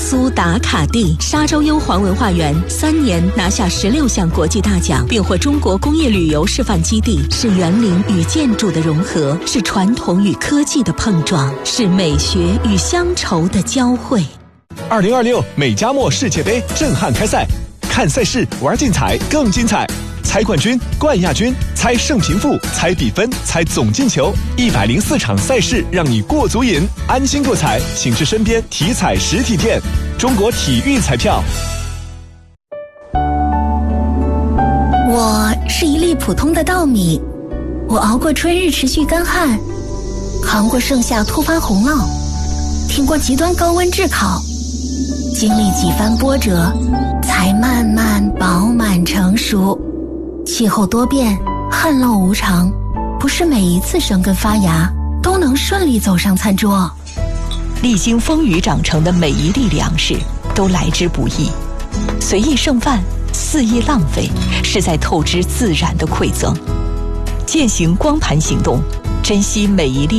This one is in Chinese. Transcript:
苏打卡地沙洲优皇文化园3年拿下16项国际大奖，并获中国工业旅游示范基地，是园林与建筑的融合，是传统与科技的碰撞，是美学与乡愁的交汇。 2026美加墨世界杯震撼开赛，看赛事，玩竞彩更精彩。猜冠军、冠亚军，猜胜平负，猜比分，猜总进球，104场赛事让你过足瘾，安心过彩，请至身边体彩实体店。中国体育彩票。 我是一粒普通的稻米，我熬过春日持续干旱，扛过盛夏突发洪涝，挺过极端高温炙烤，经历几番波折，才慢慢饱满成熟。气候多变，旱涝无常，不是每一次生根发芽都能顺利走上餐桌。 历经风雨长成的每一粒粮食都来之不易，随意剩饭，肆意浪费，是在透支自然的馈赠。践行光盘行动，珍惜每一粒